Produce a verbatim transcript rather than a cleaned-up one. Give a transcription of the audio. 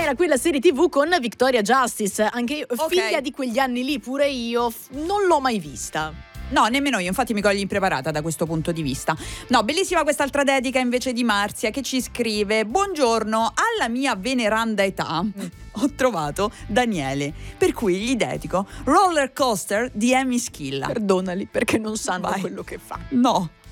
Era quella serie tivù con Victoria Justice, anche io, Ok. figlia di quegli anni lì, pure io, f- non l'ho mai vista. No, nemmeno io, infatti mi cogli impreparata da questo punto di vista. No, bellissima quest'altra dedica invece di Marzia, che ci scrive: buongiorno, alla mia veneranda età mm. ho trovato Daniele, per cui gli dedico Roller Coaster di Amy Schilla. Perdonali perché non sanno Vai. quello che fa. No,